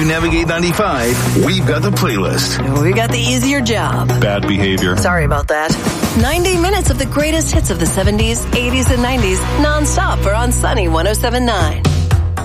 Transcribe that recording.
you navigate 95, we've got the playlist. We got the easier job. Bad behavior. Sorry about that. 90 minutes of the greatest hits of the 70s, 80s, and 90s, nonstop for On Sunny 107.9.